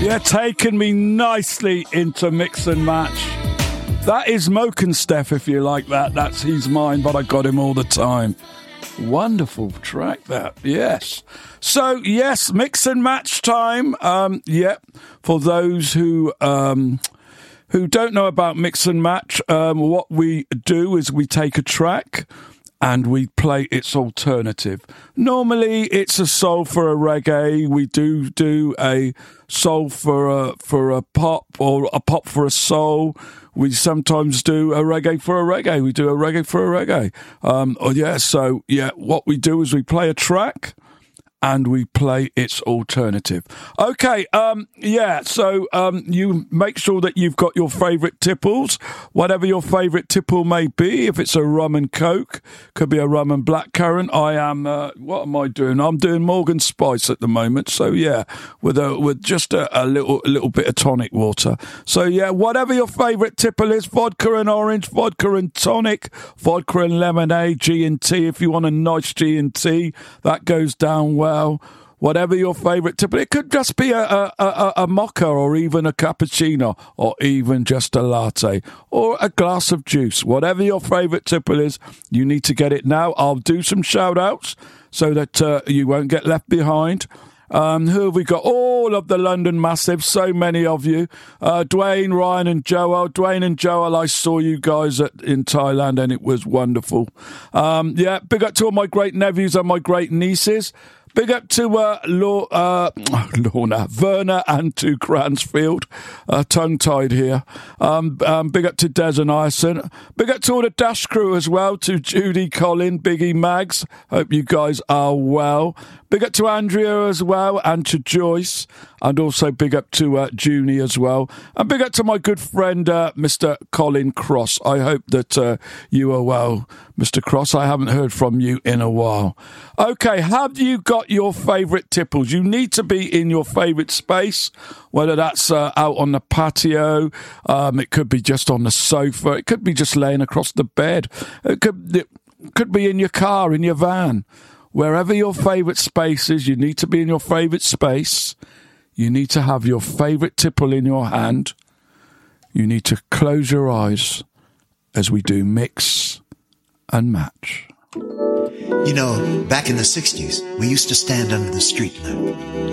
Yeah, taking me nicely into mix and match. That is Mokensteph, if you like that. He's mine, but I got him all the time. Wonderful track, that. Yes. So, yes, mix and match time. For those who don't know about mix and match, what we do is we take a track and we play its alternative. Normally, it's a soul for a reggae. We do a soul for a pop, or a pop for a soul. We sometimes do a reggae for a reggae. We do a reggae for a reggae. What we do is we play a track and we play its alternative. Okay, you make sure that you've got your favourite tipples, whatever your favourite tipple may be. If it's a rum and coke, could be a rum and blackcurrant. I am, what am I doing? I'm doing Morgan Spice at the moment. So yeah, with just a little bit of tonic water. So yeah, whatever your favourite tipple is, vodka and orange, vodka and tonic, vodka and lemonade, G&T. If you want a nice G&T, that goes down well. Whatever your favourite tipple, it could just be a mocha, or even a cappuccino, or even just a latte, or a glass of juice. Whatever your favourite tipple is, you need to get it now. I'll do some shout outs so that you won't get left behind. Who have we got? All of the London Massive, so many of you. Dwayne, Ryan and Joel. Dwayne and Joel, I saw you guys in Thailand and it was wonderful. Big up to all my great nephews and my great nieces. Big up to Lorna, Verna and to Cransfield, tongue-tied here. Big up to Des and Ison. Big up to all the Dash crew as well, to Judy, Colin, Biggie, Mags. Hope you guys are well. Big up to Andrea as well, and to Joyce, and also big up to Junie as well. And big up to my good friend, Mr. Colin Cross. I hope that you are well, Mr. Cross. I haven't heard from you in a while. Okay, have you got your favourite tipples? You need to be in your favourite space, whether that's out on the patio, it could be just on the sofa, it could be just laying across the bed, it could be in your car, in your van. Wherever your favourite space is, you need to be in your favourite space. You need to have your favourite tipple in your hand. You need to close your eyes as we do mix and match. You know, back in the 60s, we used to stand under the street lamp